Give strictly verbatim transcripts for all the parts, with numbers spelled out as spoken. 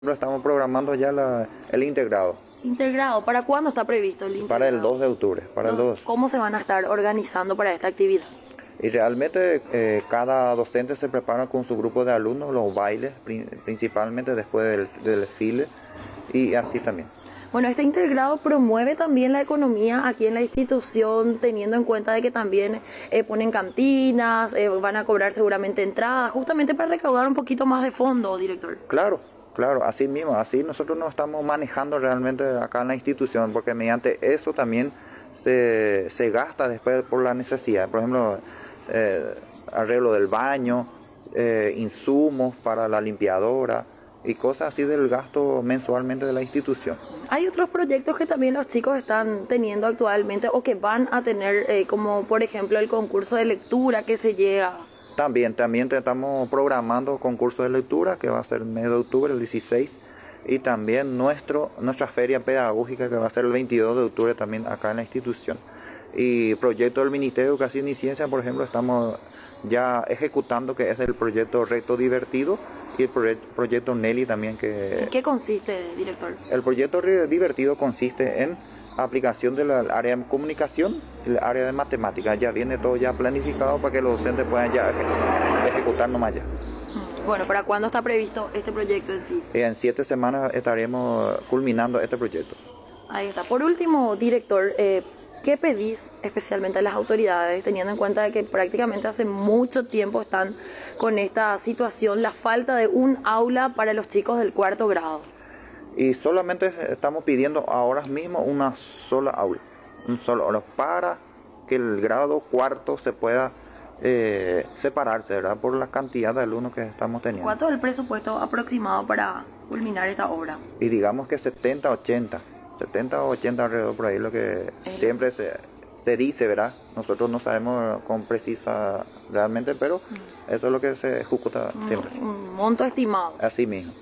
Estamos programando ya la- el integrado Integrado, ¿para cuándo está previsto el integrado? para el dos de octubre, para el dos. ¿Cómo se van a estar organizando para esta actividad? Y realmente eh, cada docente se prepara con su grupo de alumnos, los bailes pri- principalmente después del, del desfile y así también. Bueno, este integrado promueve también la economía aquí en la institución, teniendo en cuenta de que también eh, ponen cantinas, eh, van a cobrar seguramente entradas, justamente para recaudar un poquito más de fondo, director. Claro, claro, así mismo, así nosotros nos estamos manejando realmente acá en la institución, porque mediante eso también se, se gasta después por la necesidad. Por ejemplo, eh, arreglo del baño, eh, insumos para la limpiadora y cosas así del gasto mensualmente de la institución. Hay otros proyectos que también los chicos están teniendo actualmente o que van a tener, eh, como por ejemplo el concurso de lectura que se llega. También, también te estamos programando concurso de lectura que va a ser el mes de octubre, el dieciséis, y también nuestro, nuestra feria pedagógica que va a ser el veintidós de octubre también acá en la institución. Y proyecto del Ministerio de Educación y Ciencia, por ejemplo, estamos ya ejecutando, que es el proyecto Reto Divertido, y el proyecto, proyecto Nelly también que... ¿En qué consiste, director? El proyecto Re- Divertido consiste en aplicación del área de comunicación y el área de matemáticas. Ya viene todo ya planificado para que los docentes puedan ya eje- ejecutar nomás ya. Bueno, ¿para cuándo está previsto este proyecto en sí? En siete semanas estaremos culminando este proyecto. Ahí está. Por último, director, eh, ¿qué pedís especialmente a las autoridades, teniendo en cuenta de que prácticamente hace mucho tiempo están con esta situación, la falta de un aula para los chicos del cuarto grado? Y solamente estamos pidiendo ahora mismo una sola aula, un solo aula para que el grado cuarto se pueda eh, separarse, ¿verdad? Por la cantidad de alumnos que estamos teniendo. ¿Cuánto es el presupuesto aproximado para culminar esta obra? Y digamos que setenta, ochenta, setenta o ochenta alrededor por ahí lo que Eh. siempre se, se dice, ¿verdad? Nosotros no sabemos con precisa realmente, pero eso es lo que se ejecuta siempre. Un, un monto estimado. Así mismo.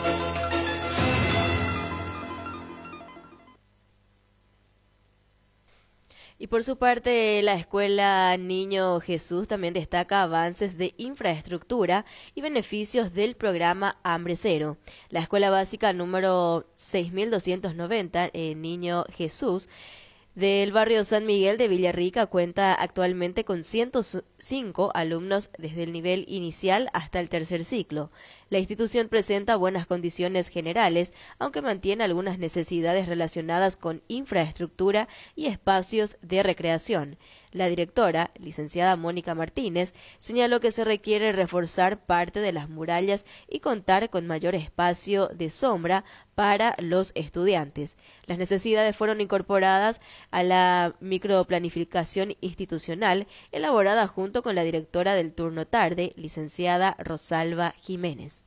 Y por su parte, la Escuela Niño Jesús también destaca avances de infraestructura y beneficios del programa Hambre Cero. La Escuela Básica número seis mil doscientos noventa, eh, Niño Jesús, del barrio San Miguel de Villarrica, cuenta actualmente con ciento cinco alumnos desde el nivel inicial hasta el tercer ciclo. La institución presenta buenas condiciones generales, aunque mantiene algunas necesidades relacionadas con infraestructura y espacios de recreación. La directora, licenciada Mónica Martínez, señaló que se requiere reforzar parte de las murallas y contar con mayor espacio de sombra para los estudiantes. Las necesidades fueron incorporadas a la microplanificación institucional elaborada junto con la directora del turno tarde, licenciada Rosalba Jiménez.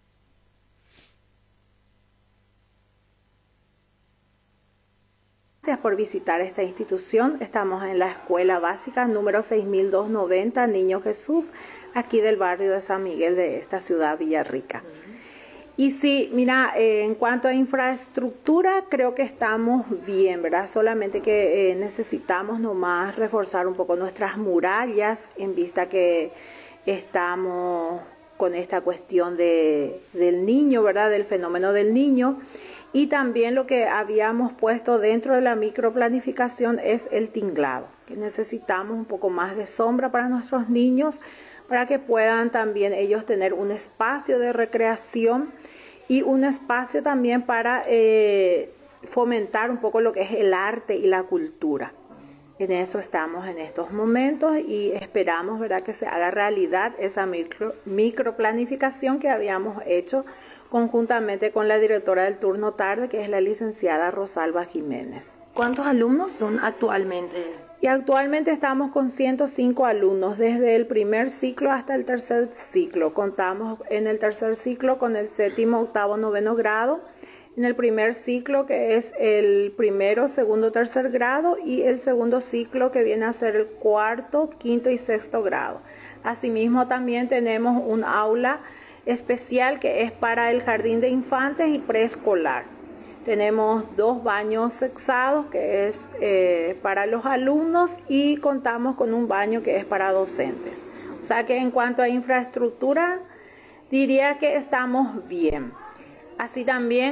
Gracias por visitar esta institución. Estamos en la escuela básica número seis mil doscientos noventa, Niño Jesús, aquí del barrio de San Miguel de esta ciudad Villarrica. Y sí, mira, eh, en cuanto a infraestructura, creo que estamos bien, ¿verdad? Solamente que eh, necesitamos nomás reforzar un poco nuestras murallas en vista que estamos con esta cuestión de, del niño, ¿verdad? Del fenómeno del niño. Y también lo que habíamos puesto dentro de la microplanificación es el tinglado, que necesitamos un poco más de sombra para nuestros niños, para que puedan también ellos tener un espacio de recreación y un espacio también para eh, fomentar un poco lo que es el arte y la cultura. En eso estamos en estos momentos y esperamos, ¿verdad?, que se haga realidad esa micro, microplanificación que habíamos hecho conjuntamente con la directora del turno tarde, que es la licenciada Rosalba Jiménez. ¿Cuántos alumnos son actualmente? Y actualmente estamos con ciento cinco alumnos, desde el primer ciclo hasta el tercer ciclo. Contamos en el tercer ciclo con el séptimo, octavo, noveno grado, en el primer ciclo que es el primero, segundo, tercer grado, y el segundo ciclo que viene a ser el cuarto, quinto y sexto grado. Asimismo también tenemos un aula especial que es para el jardín de infantes y preescolar. Tenemos dos baños sexados que es eh, para los alumnos y contamos con un baño que es para docentes. O sea que en cuanto a infraestructura diría que estamos bien. Así también